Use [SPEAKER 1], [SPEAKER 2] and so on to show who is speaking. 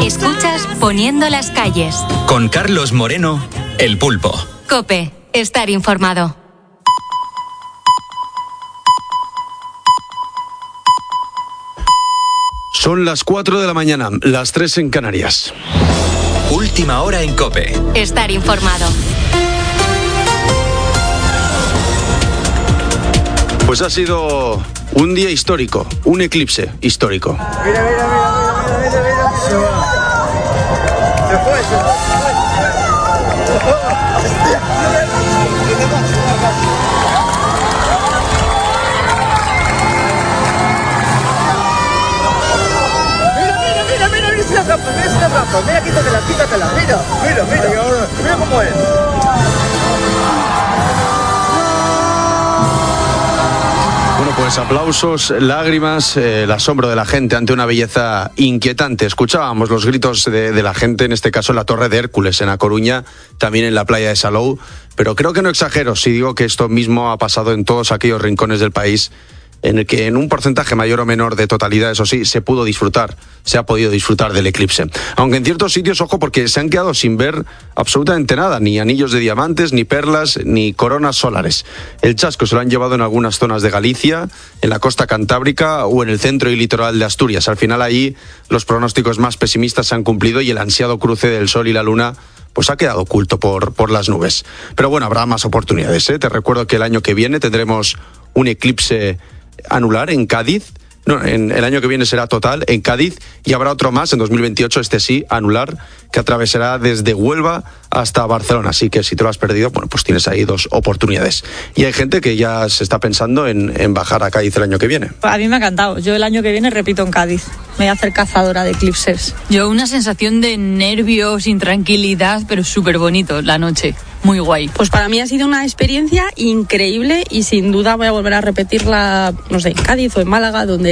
[SPEAKER 1] Escuchas Poniendo las calles.
[SPEAKER 2] Con Carlos Moreno, El Pulpo.
[SPEAKER 1] COPE. Estar informado.
[SPEAKER 3] Son las 4 de la mañana, las 3 en Canarias.
[SPEAKER 2] Última hora en COPE.
[SPEAKER 1] Estar informado.
[SPEAKER 3] Pues ha sido un día histórico, un eclipse histórico.
[SPEAKER 4] Mira. Se va. Se fue. Mira esa trampa, mira, quítatela, mira cómo es.
[SPEAKER 3] Bueno, pues aplausos, lágrimas, el asombro de la gente ante una belleza inquietante. Escuchábamos los gritos de la gente, en este caso en la Torre de Hércules, en A Coruña, también en la playa de Salou, pero creo que no exagero si digo que esto mismo ha pasado en todos aquellos rincones del país en el que en un porcentaje mayor o menor de totalidad, eso sí, se ha podido disfrutar del eclipse. Aunque en ciertos sitios, ojo, porque se han quedado sin ver absolutamente nada, ni anillos de diamantes, ni perlas, ni coronas solares. El chasco se lo han llevado en algunas zonas de Galicia, en la costa cantábrica o en el centro y litoral de Asturias. Al final allí los pronósticos más pesimistas se han cumplido y el ansiado cruce del Sol y la Luna pues ha quedado oculto por las nubes. Pero bueno, habrá más oportunidades, ¿eh? Te recuerdo que el año que viene tendremos un eclipse anular en Cádiz. No, el año que viene será total en Cádiz y habrá otro más en 2028, este sí, anular, que atravesará desde Huelva hasta Barcelona. Así que si te lo has perdido, bueno, pues tienes ahí dos oportunidades. Y hay gente que ya se está pensando en bajar a Cádiz el año que viene.
[SPEAKER 5] A mí me ha encantado. Yo el año que viene repito en Cádiz. Me voy a hacer cazadora de eclipses.
[SPEAKER 6] Yo una sensación de nervios, intranquilidad, pero súper bonito la noche. Muy guay.
[SPEAKER 5] Pues para mí ha sido una experiencia increíble y sin duda voy a volver a repetirla, no sé, en Cádiz o en Málaga, donde